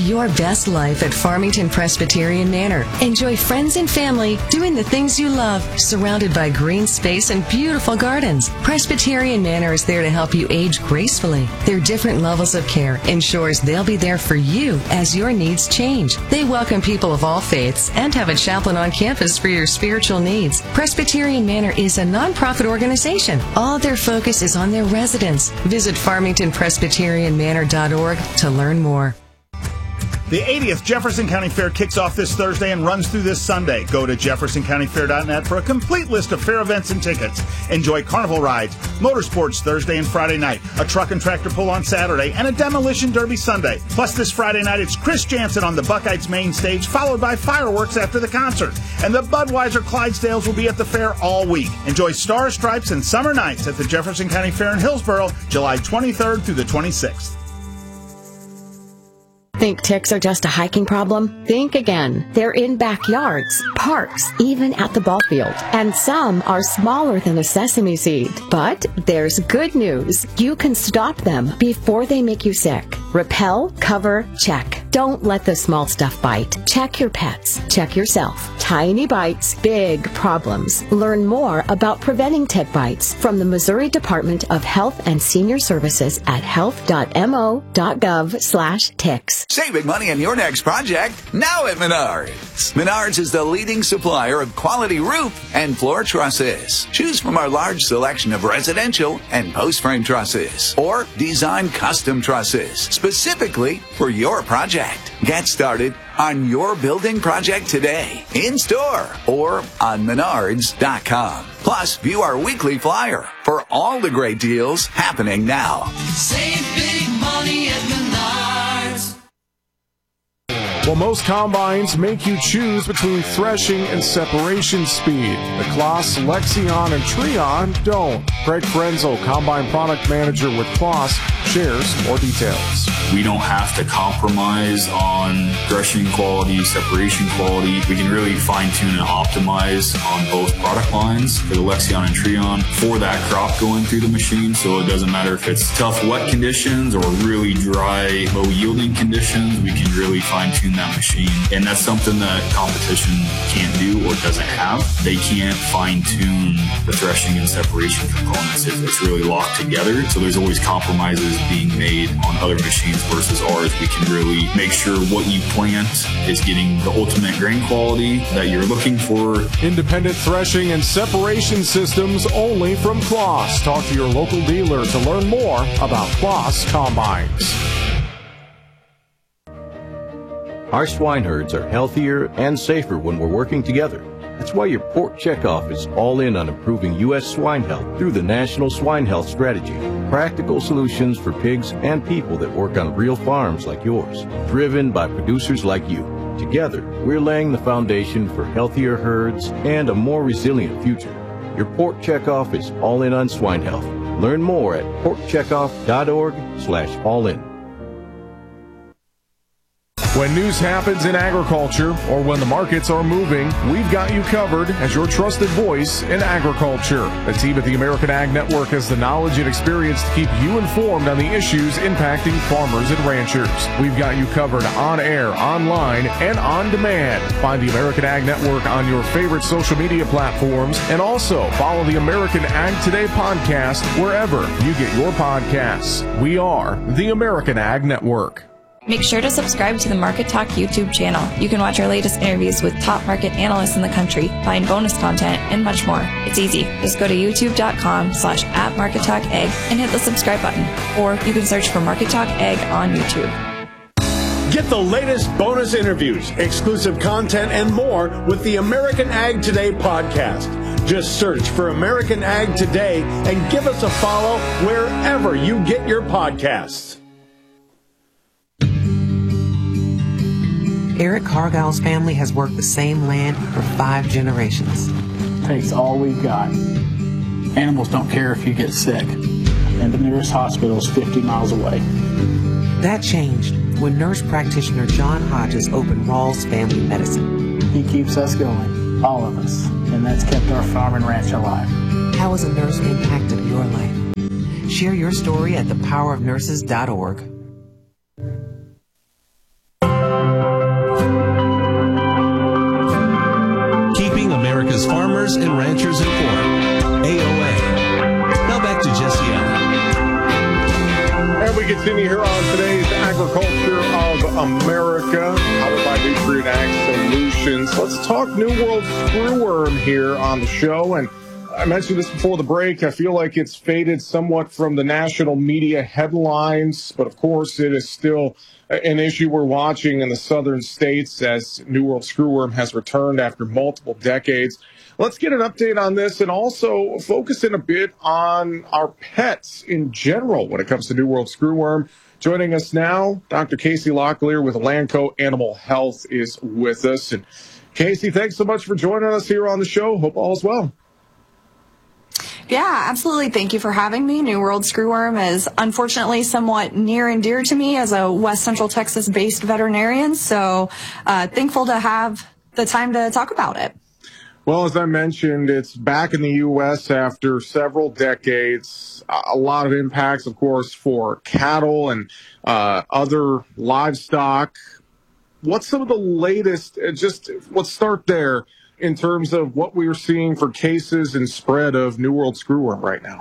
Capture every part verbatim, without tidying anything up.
your best life at Farmington Presbyterian Manor. Enjoy friends and family doing the things you love, surrounded by green space and beautiful gardens. Presbyterian Manor is there to help you age gracefully. Their different levels of care ensures they'll be there for you as your needs change. They welcome people of all faiths and have a chaplain on campus for your spiritual needs. Presbyterian Manor is a nonprofit organization. All their focus is on their residents. Visit farmington presbyterian manor dot org to learn more. The eightieth Jefferson County Fair kicks off this Thursday and runs through this Sunday. Go to jefferson county fair dot net for a complete list of fair events and tickets. Enjoy carnival rides, motorsports Thursday and Friday night, a truck and tractor pull on Saturday, and a demolition derby Sunday. Plus, this Friday night, it's Chris Jansen on the Buckeyes main stage, followed by fireworks after the concert. And the Budweiser Clydesdales will be at the fair all week. Enjoy Star Stripes and Summer Nights at the Jefferson County Fair in Hillsboro, July twenty-third through the twenty-sixth. Think ticks are just a hiking problem? Think again. They're in backyards, parks, even at the ball field. And some are smaller than a sesame seed. But there's good news. You can stop them before they make you sick. Repel, cover, check. Don't let the small stuff bite. Check your pets. Check yourself. Tiny bites, big problems. Learn more about preventing tick bites from the Missouri Department of Health and Senior Services at health dot m o dot gov slash ticks. Save big money on your next project now at Menards. Menards is the leading supplier of quality roof and floor trusses. Choose from our large selection of residential and post-frame trusses or design custom trusses specifically for your project. Get started on your building project today, in store or on menards dot com. Plus, view our weekly flyer for all the great deals happening now. Save big money at Menards. Well, most combines make you choose between threshing and separation speed. The Kloss, Lexion, and Treon don't. Craig Frenzel, Combine Product Manager with Kloss, shares more details. We don't have to compromise on threshing quality, separation quality. We can really fine-tune and optimize on both product lines for the Lexion and Treon for that crop going through the machine. So it doesn't matter if it's tough, wet conditions or really dry, low-yielding conditions, we can really fine-tune that machine. And that's something that competition can't do or doesn't have. They can't fine-tune the threshing and separation components. It's really locked together. So there's always compromises being made on other machines versus ours. We can really make sure what you plant is getting the ultimate grain quality that you're looking for. Independent threshing and separation systems only from Kloss. Talk to your local dealer to learn more about Kloss Combines. Our swine herds are healthier and safer when we're working together. That's why your pork checkoff is all in on improving U S swine health through the National Swine Health Strategy. Practical solutions for pigs and people that work on real farms like yours, driven by producers like you. Together, we're laying the foundation for healthier herds and a more resilient future. Your pork checkoff is all in on swine health. Learn more at pork checkoff dot org slash all in. When news happens in agriculture or when the markets are moving, we've got you covered as your trusted voice in agriculture. The team at the American Ag Network has the knowledge and experience to keep you informed on the issues impacting farmers and ranchers. We've got you covered on air, online, and on demand. Find the American Ag Network on your favorite social media platforms and also follow the American Ag Today podcast wherever you get your podcasts. We are the American Ag Network. Make sure to subscribe to the Market Talk YouTube channel. You can watch our latest interviews with top market analysts in the country, find bonus content, and much more. It's easy. Just go to youtube.com slash at Market Talk Egg and hit the subscribe button. Or you can search for Market Talk Egg on YouTube. Get the latest bonus interviews, exclusive content, and more with the American Ag Today podcast. Just search for American Ag Today and give us a follow wherever you get your podcasts. Eric Cargile's family has worked the same land for five generations. Takes all we've got. Animals don't care if you get sick, and the nearest hospital is fifty miles away. That changed when nurse practitioner John Hodges opened Rawls Family Medicine. He keeps us going, all of us, and that's kept our farm and ranch alive. How has a nurse impacted your life? Share your story at the power of nurses dot org. continue here on today's Agriculture of America, powered by Nutrient Ag Solutions. Let's talk New World screwworm here on the show. And I mentioned this before the break. I feel like it's faded somewhat from the national media headlines, but of course it is still an issue we're watching in the southern states as New World screwworm has returned after multiple decades. Let's get an update on this and also focus in a bit on our pets in general when it comes to New World screwworm. Joining us now, Doctor Casey Locklear with Elanco Animal Health is with us. And Casey, thanks so much for joining us here on the show. Hope all is well. Yeah, absolutely. Thank you for having me. New World screwworm is unfortunately somewhat near and dear to me as a West Central Texas-based veterinarian. So uh, thankful to have the time to talk about it. Well, as I mentioned, it's back in the U S after several decades. A lot of impacts, of course, for cattle and uh, other livestock. What's some of the latest? Just let's start there in terms of what we are seeing for cases and spread of New World screwworm right now.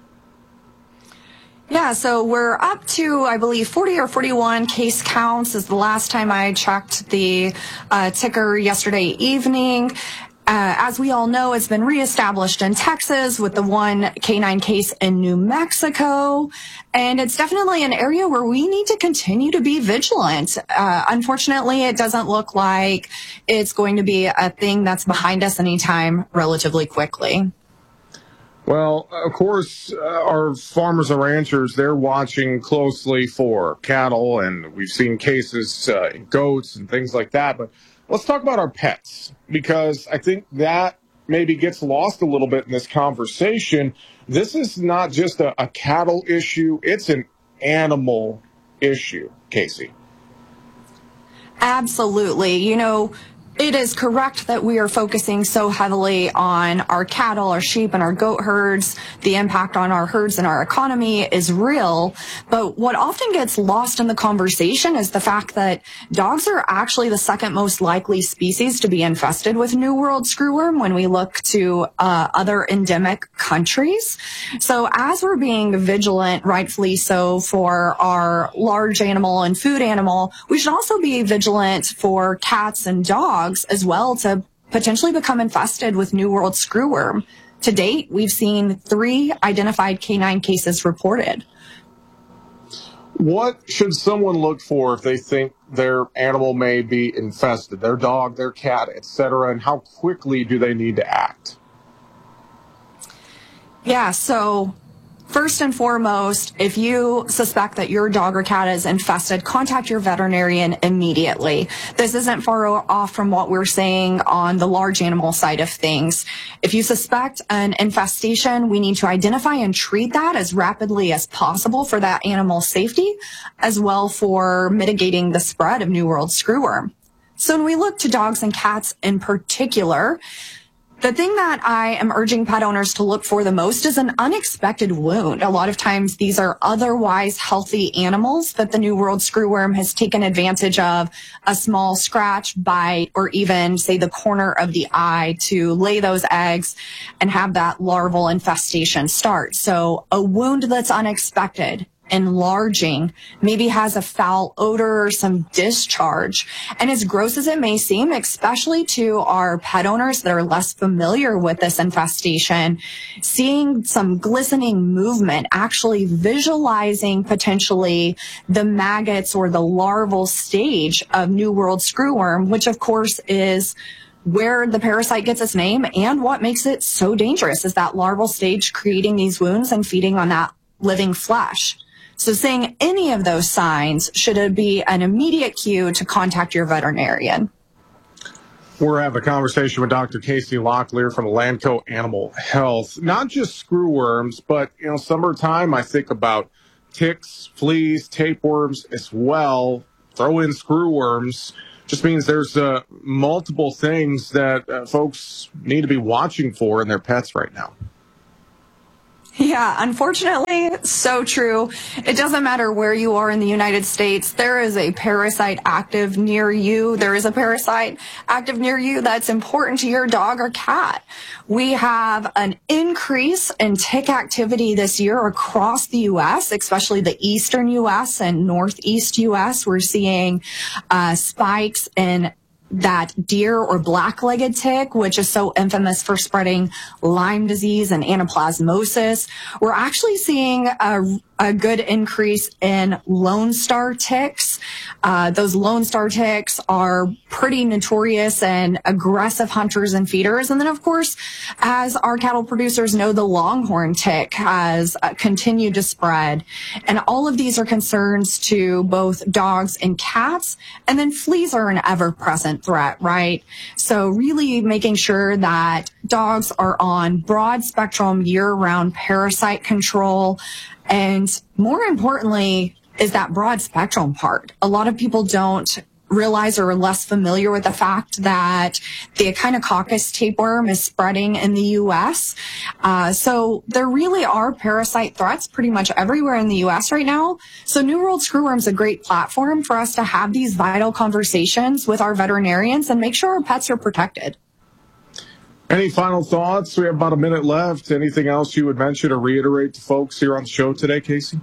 Yeah, so we're up to, I believe, forty or forty-one case counts is the last time I checked the uh, ticker yesterday evening. Uh, as we all know, it's been reestablished in Texas with the one canine case in New Mexico. And it's definitely an area where we need to continue to be vigilant. Uh, unfortunately, it doesn't look like it's going to be a thing that's behind us anytime relatively quickly. Well, of course, uh, our farmers and ranchers, they're watching closely for cattle, and we've seen cases uh, in goats and things like that. But let's talk about our pets, because I think that maybe gets lost a little bit in this conversation. This is not just a, a cattle issue. It's an animal issue, Casey. Absolutely. You know, it is correct that we are focusing so heavily on our cattle, our sheep, and our goat herds. The impact on our herds and our economy is real. But what often gets lost in the conversation is the fact that dogs are actually the second most likely species to be infested with New World screwworm when we look to uh, other endemic countries. So as we're being vigilant, rightfully so, for our large animal and food animal, we should also be vigilant for cats and dogs as well to potentially become infested with New World screwworm. To date, we've seen three identified canine cases reported. What should someone look for if they think their animal may be infested, their dog, their cat, et cetera, and how quickly do they need to act? Yeah, so first and foremost, if you suspect that your dog or cat is infested, contact your veterinarian immediately. This isn't far off from what we're saying on the large animal side of things. If you suspect an infestation, we need to identify and treat that as rapidly as possible for that animal's safety, as well for mitigating the spread of New World screwworm. So when we look to dogs and cats in particular, the thing that I am urging pet owners to look for the most is an unexpected wound. A lot of times these are otherwise healthy animals that the New World screwworm has taken advantage of, a small scratch, bite, or even, say, the corner of the eye to lay those eggs and have that larval infestation start. So a wound that's unexpected, enlarging, maybe has a foul odor or some discharge. And as gross as it may seem, especially to our pet owners that are less familiar with this infestation, seeing some glistening movement, actually visualizing potentially the maggots or the larval stage of New World screwworm, which of course is where the parasite gets its name and what makes it so dangerous, is that larval stage creating these wounds and feeding on that living flesh. So seeing any of those signs should be an immediate cue to contact your veterinarian. We're having a conversation with Doctor Casey Locklear from Elanco Animal Health. Not just screwworms, but, you know, summertime, I think about ticks, fleas, tapeworms as well. Throw in screwworms. Just means there's uh, multiple things that uh, folks need to be watching for in their pets right now. Yeah, unfortunately, so true. It doesn't matter where you are in the United States. There is a parasite active near you. There is a parasite active near you that's important to your dog or cat. We have an increase in tick activity this year across the U S, especially the eastern U S and northeast U S. We're seeing uh, spikes in that deer or black-legged tick, which is so infamous for spreading Lyme disease and anaplasmosis. We're actually seeing a, a good increase in Lone Star ticks. Uh, those Lone Star ticks are pretty notorious and aggressive hunters and feeders. And then, of course, as our cattle producers know, the Longhorn tick has uh, continued to spread. And all of these are concerns to both dogs and cats. And then fleas are an ever-present threat, right? So really making sure that dogs are on broad spectrum year-round parasite control. And more importantly is that broad spectrum part. A lot of people don't realize or are less familiar with the fact that the Echinococcus tapeworm is spreading in the U S. Uh, so there really are parasite threats pretty much everywhere in the U S right now. So New World Screwworm is a great platform for us to have these vital conversations with our veterinarians and make sure our pets are protected. Any final thoughts? We have about a minute left. Anything else you would mention or reiterate to folks here on the show today, Casey?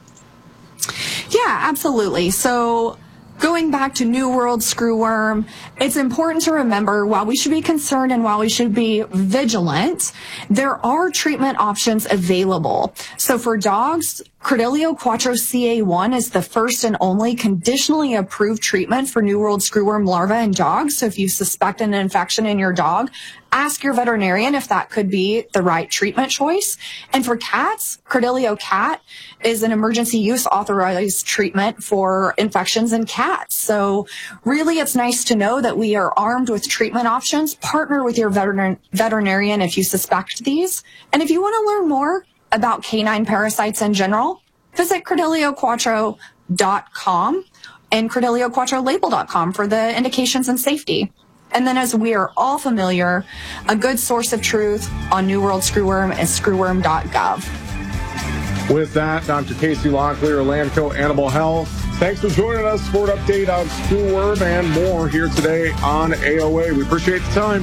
Yeah, absolutely. So going back to New World Screwworm, it's important to remember while we should be concerned and while we should be vigilant, there are treatment options available. So for dogs, Credelio Quattro C A one is the first and only conditionally approved treatment for New World Screwworm larvae in dogs. So if you suspect an infection in your dog, ask your veterinarian if that could be the right treatment choice. And for cats, Credelio Cat is an emergency use authorized treatment for infections in cats. So really, it's nice to know that we are armed with treatment options. Partner with your veterin- veterinarian if you suspect these. And if you want to learn more about canine parasites in general, visit Credelio Quattro dot com and Credelio Quattro Label dot com for the indications and safety. And then, as we are all familiar, a good source of truth on New World Screwworm is screwworm dot gov. With that, Doctor Casey Locklear, Elanco Animal Health. Thanks for joining us for an update on screwworm and more here today on A O A. We appreciate the time.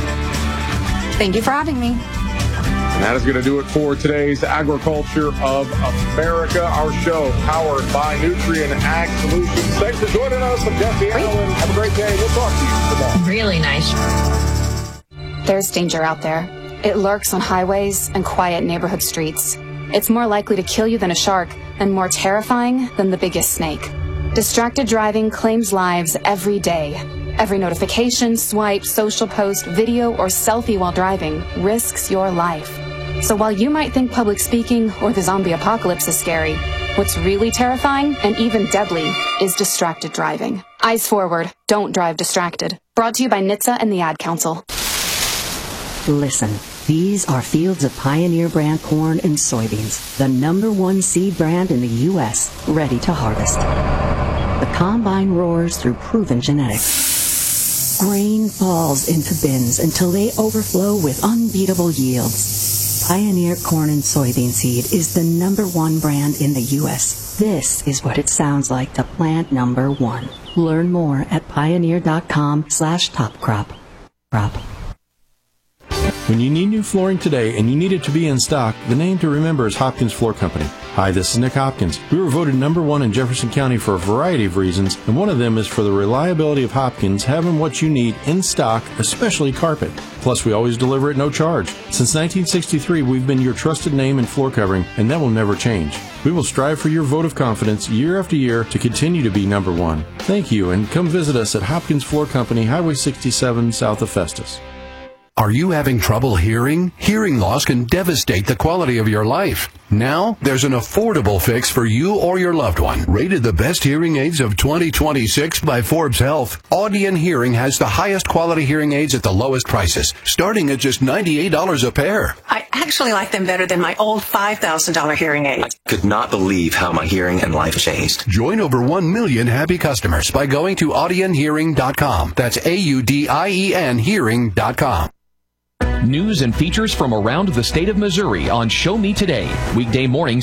Thank you for having me. And that is going to do it for today's Agriculture of America, our show powered by Nutrien Ag Solutions. Thanks for joining us. I'm Jesse Allen. Have a great day. We'll talk to you tomorrow. Really nice. There's danger out there. It lurks on highways and quiet neighborhood streets. It's more likely to kill you than a shark and more terrifying than the biggest snake. Distracted driving claims lives every day. Every notification, swipe, social post, video, or selfie while driving risks your life. So while you might think public speaking or the zombie apocalypse is scary, what's really terrifying and even deadly is distracted driving. Eyes forward, don't drive distracted. Brought to you by N H T S A and the Ad Council. Listen, these are fields of Pioneer brand corn and soybeans, the number one seed brand in the U S, ready to harvest. The combine roars through proven genetics. Grain falls into bins until they overflow with unbeatable yields. Pioneer corn and soybean seed is the number one brand in the U S. This is what it sounds like to plant number one. Learn more at pioneer.com slash top crop. Crop. When you need new flooring today and you need it to be in stock, the name to remember is Hopkins Floor Company. Hi, this is Nick Hopkins. We were voted number one in Jefferson County for a variety of reasons, and one of them is for the reliability of Hopkins having what you need in stock, especially carpet. Plus, we always deliver at no charge. Since nineteen sixty-three, we've been your trusted name in floor covering, and that will never change. We will strive for your vote of confidence year after year to continue to be number one. Thank you, and come visit us at Hopkins Floor Company, Highway sixty-seven, south of Festus. Are you having trouble hearing? Hearing loss can devastate the quality of your life. Now, there's an affordable fix for you or your loved one. Rated the best hearing aids of twenty twenty-six by Forbes Health, Audion Hearing has the highest quality hearing aids at the lowest prices, starting at just ninety-eight dollars a pair. I actually like them better than my old five thousand dollars hearing aid. I could not believe how my hearing and life changed. Join over one million happy customers by going to audion hearing dot com. That's A U D I E N hearing dot com. News and features from around the state of Missouri on Show Me Today, weekday mornings